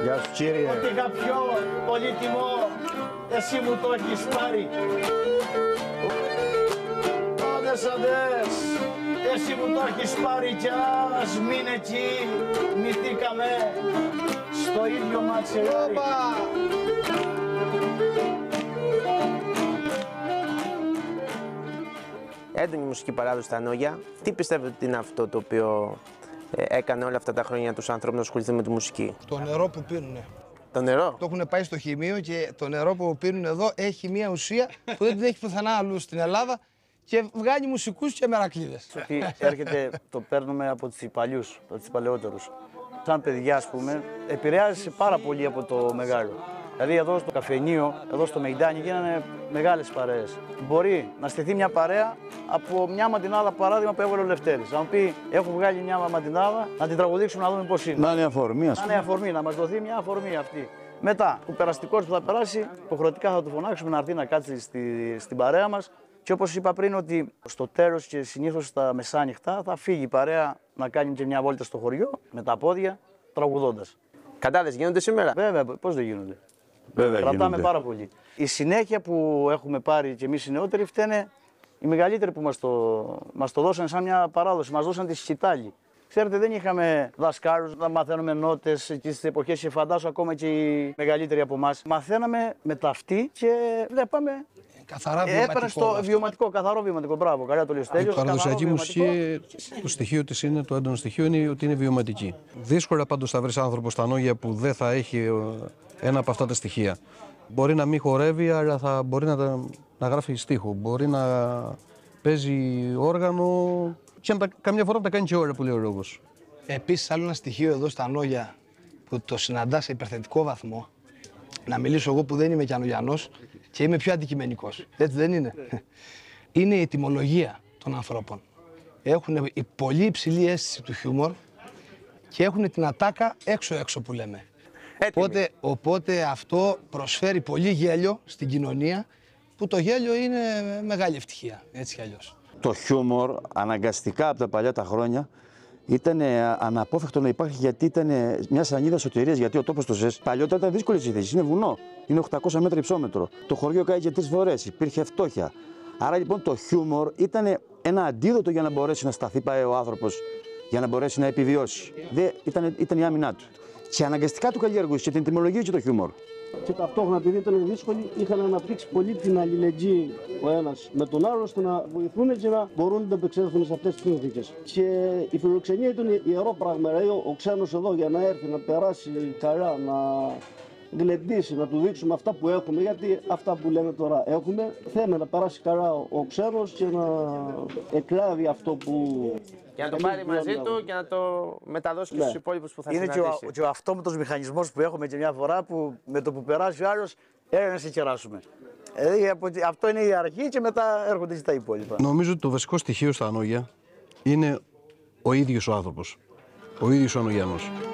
Γεια σου κύριε. Ό,τι είχα πιο πολύτιμο, εσύ μου το έχεις πάρει. Άντες, εσύ μου το έχεις πάρει κι ας μην εκεί μυθήκαμε στο ίδιο μαξιλάρι. Έντονη μουσική παράδοση στα Νόγια. Τι πιστεύετε ότι είναι αυτό το οποίο έκανε όλα αυτά τα χρόνια τους ανθρώπους να ασχοληθούν με τη μουσική? Το νερό που πίνουνε. Το νερό. Το έχουν πάει στο χημείο και το νερό που πίνουν εδώ έχει μια ουσία που δεν την έχει πουθενά αλλού στην Ελλάδα και βγάλει μουσικούς και μερακλείδες. Ότι έρχεται, το παίρνουμε από τους παλιούς, από τους παλαιότερους. Σαν παιδιά, ας πούμε, επηρεάζησε πάρα πολύ από το μεγάλο. Δηλαδή εδώ στο καφενείο, εδώ στο Μεϊντάνι γίνανε μεγάλες παρέες. Μπορεί να στηθεί μια παρέα από μια μαντινάδα, παράδειγμα, που έβγαλε ο Λευτέρης. Να μου πει: έχω βγάλει μια μαντινάδα, να την τραγουδήξουμε να δούμε πώς είναι. Να είναι αφορμή, ας πούμε. Να είναι αφορμή, να μας δοθεί μια αφορμή αυτή. Μετά, ο περαστικός που θα περάσει, υποχρεωτικά θα του φωνάξουμε να έρθει να κάτσει στην παρέα μας. Και όπως είπα πριν, ότι στο τέλος και συνήθως στα μεσάνυχτα θα φύγει η παρέα να κάνει και μια βόλτα στο χωριό με τα πόδια, τραγουδώντας. Κατάδες γίνονται σήμερα? Βέβαια, πώς δεν γίνονται. Βέβαια, Κρατάμε γίνονται. πάρα πολύ. Η συνέχεια που έχουμε πάρει και εμείς οι νεότεροι φταίνε οι μεγαλύτεροι που μας το δώσαν σαν μια παράδοση. Μας δώσαν τη σκητάλη. Ξέρετε, δεν είχαμε δασκάλους να μαθαίνουμε νότες εκεί στις εποχές και φαντάζω ακόμα και οι μεγαλύτεροι από εμάς. Μαθαίναμε με ταυτί και βλέπαμε. Καθαρά βιωματικό. Έπαιρνε στο βιωματικό, καθαρό βιωματικό. Μπράβο, καλά το λέει ο Στέλιος. Η παραδοσιακή μουσική, το στοιχείο της είναι, το έντονο στοιχείο είναι ότι είναι βιωματική. Δύσκολα πάντως θα βρεις άνθρωπο στα Νόγια που δεν θα έχει ένα από αυτά τα στοιχεία. Μπορεί να μην χορεύει, αλλά θα μπορεί να γράφει στίχο. Μπορεί να παίζει όργανο και καμιά φορά να τα κάνει και ώρα που λέει ο λόγος. Επίσης, άλλο ένα στοιχείο εδώ στα Νόγια που το συναντά σε υπερθετικό βαθμό. Να μιλήσω εγώ που δεν είμαι κι Ανογιανός και είμαι πιο αντικειμενικός. Έτσι δεν είναι? Είναι η ετυμολογία των ανθρώπων. Έχουν πολύ υψηλή αίσθηση του χιούμορ και έχουν την ατάκα έξω-έξω που λέμε. Οπότε αυτό προσφέρει πολύ γέλιο στην κοινωνία, που το γέλιο είναι μεγάλη ευτυχία, έτσι κι αλλιώς. Το χιούμορ αναγκαστικά από τα παλιά τα χρόνια ήταν αναπόφευκτο να υπάρχει, γιατί ήταν μια σανίδα σωτηρίας. Γιατί ο τόπος το ΖΕΣ παλιότερα ήταν δύσκολη η θέση. Είναι βουνό, είναι 800 μέτρα υψόμετρο. Το χωριό κάηκε 3 φορές, υπήρχε φτώχεια. Άρα λοιπόν το χιούμορ ήταν ένα αντίδοτο για να μπορέσει να σταθεί πάει ο άνθρωπος, για να μπορέσει να επιβιώσει. Ήταν η άμυνά του. Και αναγκαστικά του καλλιεργούσε και την τιμολογία και το χιούμορ. Και ταυτόχρονα, επειδή ήταν δύσκολοι, είχαν αναπτύξει πολύ την αλληλεγγύη ο ένας με τον άλλο, ώστε να βοηθούν και να μπορούν να επεξέλθουν σε αυτές τις συνθήκες. Και η φιλοξενία ήταν ιερό πράγμα. Ο ξένος εδώ για να έρθει, να περάσει καλά, να γλεντήσει, να του δείξουμε αυτά που έχουμε, γιατί αυτά που λέμε τώρα έχουμε. Θέλουμε να περάσει καλά ο ξένος και να εκλάβει αυτό που. Και να το πάρει μαζί του και να το μεταδώσει και στους υπόλοιπους που θα συναντήσει. Είναι και ο αυτόματος μηχανισμός που έχουμε και μια φορά που με το που περάσει ο άλλος να σε κεράσουμε. Αυτό είναι η αρχή και μετά έρχονται και τα υπόλοιπα. Νομίζω ότι το βασικό στοιχείο στα Νόγια είναι ο ίδιος ο άνθρωπος, ο ίδιος ο Ανογιανός.